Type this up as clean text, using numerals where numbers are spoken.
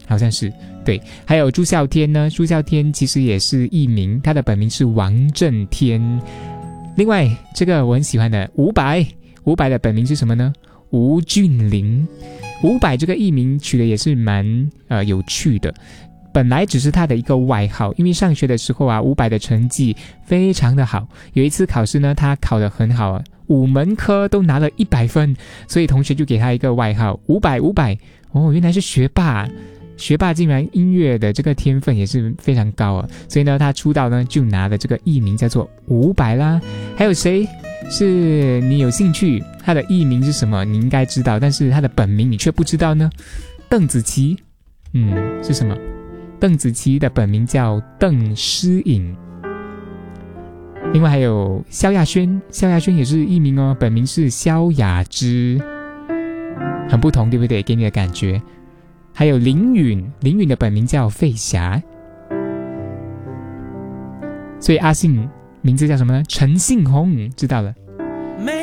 好像是对。还有朱孝天呢，朱孝天其实也是艺名，他的本名是王震天。另外这个我很喜欢的伍佰，伍佰的本名是什么呢？吴俊霖。伍佰这个艺名取的也是蛮有趣的，本来只是他的一个外号，因为上学的时候啊，伍佰的成绩非常的好，有一次考试呢，他考得很好，5门科都拿了100分，所以同学就给他一个外号伍佰。哦，原来是学霸，学霸竟然音乐的这个天分也是非常高啊，所以呢，他出道呢就拿了这个艺名叫做伍佰啦。还有谁是你有兴趣他的艺名是什么你应该知道，但是他的本名你却不知道呢？邓紫棋。是什么？邓紫棋的本名叫邓诗颖。另外还有萧亚轩，萧亚轩也是艺名哦，本名是萧雅芝，很不同对不对？给你的感觉。还有林允，林允的本名叫费霞。所以阿信名字叫什么呢？陈信宏，知道了。